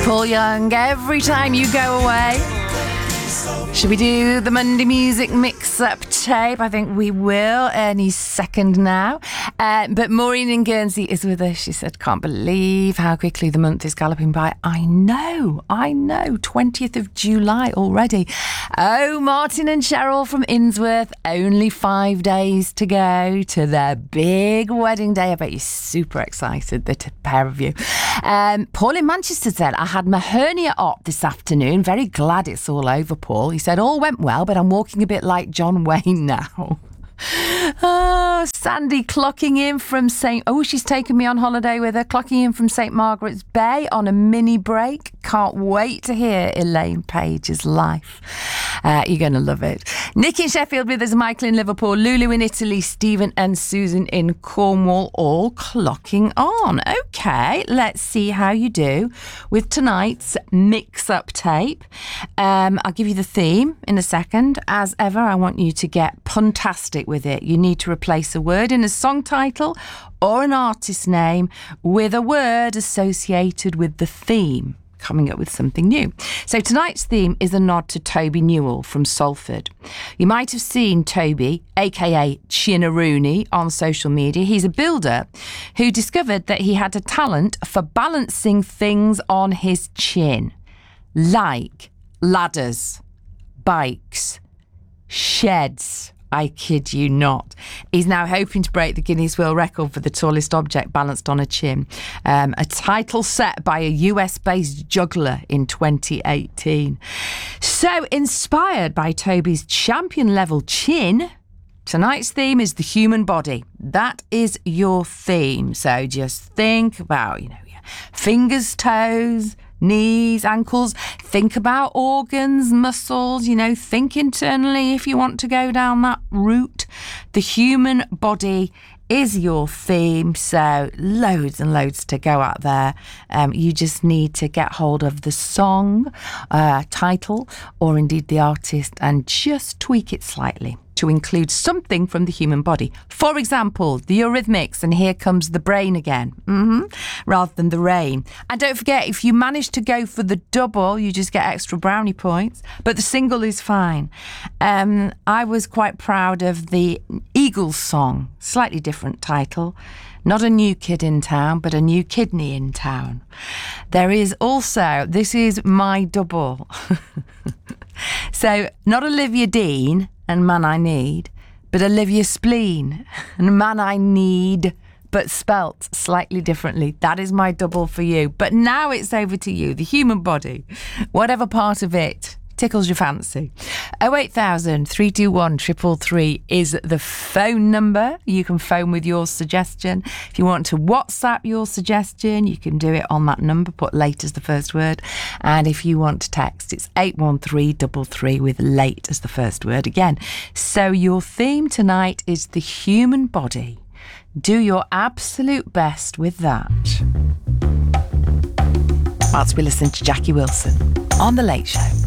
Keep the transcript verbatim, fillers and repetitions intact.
Paul Young, Every Time You Go Away. Should we do the Monday Music Mix-Up tape? I think we will any second now. Uh, but Maureen in Guernsey is with us. She said, can't believe how quickly the month is galloping by. I know, I know. twentieth of July already. Oh, Martin and Cheryl from Innsworth. Only five days to go to their big wedding day. I bet you're super excited, the pair of you. Um, Paul in Manchester said, I had my hernia op this afternoon. Very glad it's all over, Paul. He said, all went well, but I'm walking a bit like John Wayne now. Oh, Sandy clocking in from Saint Oh, she's taken me on holiday with her, clocking in from Saint Margaret's Bay on a mini break. Can't wait to hear Elaine Page's life. Uh, you're going to love it. Nick in Sheffield with us, Michael in Liverpool, Lulu in Italy, Stephen and Susan in Cornwall, all clocking on. Okay, let's see how you do with tonight's mix-up tape. Um, I'll give you the theme in a second. As ever, I want you to get puntastic with it. You need to replace a word in a song title or an artist name with a word associated with the theme. Coming up with something new. So tonight's theme is a nod to Toby Newell from Salford. You might have seen Toby, aka Chinnarooney, on social media. He's a builder who discovered that he had a talent for balancing things on his chin, like ladders, bikes, sheds. I kid you not. He's now hoping to break the Guinness World Record for the tallest object balanced on a chin. Um, a title set by a U S-based juggler in twenty eighteen. So, inspired by Toby's champion-level chin, tonight's theme is the human body. That is your theme. So just think about, you know, fingers, toes, knees, ankles. Think about organs, muscles, you know, think internally if you want to go down that route. The human body is your theme, so loads and loads to go out there. Um, you just need to get hold of the song uh, title or indeed the artist and just tweak it slightly to include something from the human body. For example, the Eurythmics and Here Comes the Brain Again, mm-hmm. rather than the rain. And don't forget, if you manage to go for the double, you just get extra brownie points, but the single is fine. Um, I was quite proud of the Eagles song, slightly different title. Not a new kid in town, but a new kidney in town. There is also, this is my double. So, not Olivia Dean and Man I Need, but Olivia Spleen and Man I Need, but spelt slightly differently. That is my double for you. But now it's over to you, the human body, whatever part of it tickles your fancy. oh eight thousand, three two one, three three three is the phone number. You can phone with your suggestion. If you want to WhatsApp your suggestion, you can do it on that number, put late as the first word. And if you want to text, it's eight one three three three with late as the first word again. So your theme tonight is the human body. Do your absolute best with that. Whilst we listen to Jackie Wilson on The Late Show.